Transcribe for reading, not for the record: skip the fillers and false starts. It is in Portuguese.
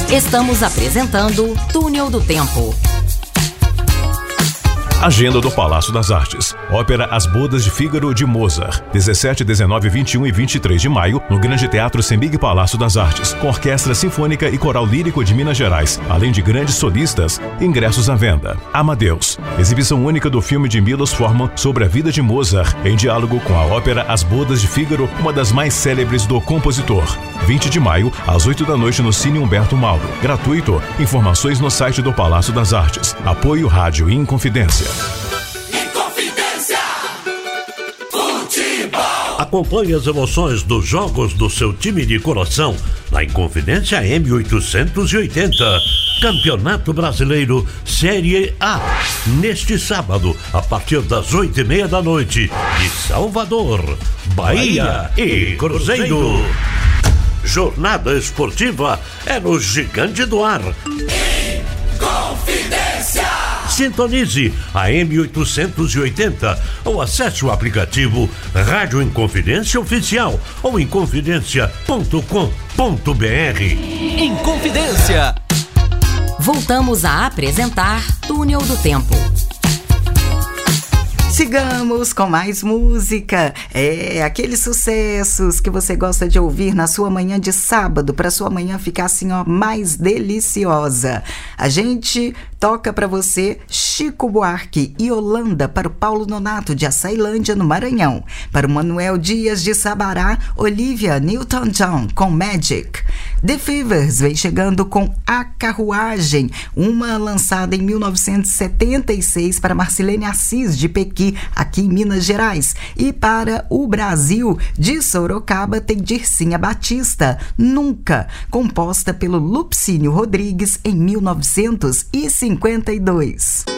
Estamos apresentando Túnel do Tempo. Agenda do Palácio das Artes. Ópera As Bodas de Fígaro de Mozart. 17, 19, 21 e 23 de maio, no Grande Teatro Sembig Palácio das Artes, com Orquestra Sinfônica e Coral Lírico de Minas Gerais, além de grandes solistas. Ingressos à venda. Amadeus. Exibição única do filme de Milos Forman sobre a vida de Mozart, em diálogo com a ópera As Bodas de Fígaro, uma das mais célebres do compositor. 20 de maio, às 8 da noite, no Cine Humberto Mauro. Gratuito. Informações no site do Palácio das Artes. Apoio Rádio Inconfidência. Inconfidência Futebol. Acompanhe as emoções dos jogos do seu time de coração na Inconfidência M880. Campeonato Brasileiro Série A. Neste sábado, a partir das 8:30 da noite, de Salvador, Bahia e Cruzeiro. Jornada esportiva é no Gigante do Ar. Inconfidência. Sintonize a M880 ou acesse o aplicativo Rádio Inconfidência Oficial ou inconfidência.com.br. Inconfidência. Voltamos a apresentar Túnel do Tempo. Sigamos com mais música. Aqueles sucessos que você gosta de ouvir na sua manhã de sábado, para sua manhã ficar assim, ó, mais deliciosa. A gente toca para você Chico Buarque e Holanda para o Paulo Nonato de Açailândia, no Maranhão. Para o Manuel Dias de Sabará, Olivia Newton-John com Magic. The Fevers vem chegando com A Carruagem, uma lançada em 1976 para Marcilene Assis de Pequi, aqui em Minas Gerais. E para o Brasil, de Sorocaba, tem Dircinha Batista, Nunca, composta pelo Lupicínio Rodrigues em 1952.